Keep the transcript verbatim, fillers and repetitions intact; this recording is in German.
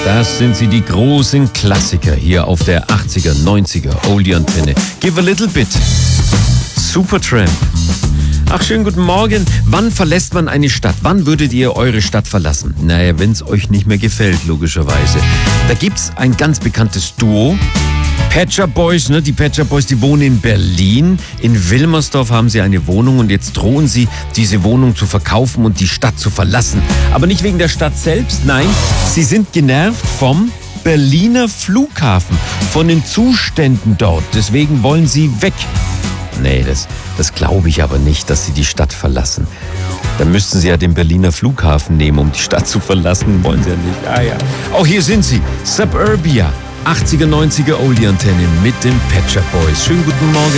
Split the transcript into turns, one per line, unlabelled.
Das sind sie, die großen Klassiker hier auf der achtziger, neunziger Oldie-Antenne. Give a little bit. Supertramp. Ach, schönen guten Morgen. Wann verlässt man eine Stadt? Wann würdet ihr eure Stadt verlassen? Naja, wenn es euch nicht mehr gefällt, logischerweise. Da gibt's ein ganz bekanntes Duo. Pet Shop Boys, ne? Die Pet Shop Boys, die wohnen in Berlin. In Wilmersdorf haben sie eine Wohnung und jetzt drohen sie, diese Wohnung zu verkaufen und die Stadt zu verlassen. Aber nicht wegen der Stadt selbst, nein, sie sind genervt vom Berliner Flughafen, von den Zuständen dort. Deswegen wollen sie weg. Nee, das, das glaube ich aber nicht, dass sie die Stadt verlassen. Dann müssten sie ja den Berliner Flughafen nehmen, um die Stadt zu verlassen. Wollen sie ja nicht. Ah ja. Auch hier sind sie. Suburbia. achtziger, neunziger Oldie-Antenne mit den Pet Shop Boys. Schönen guten Morgen.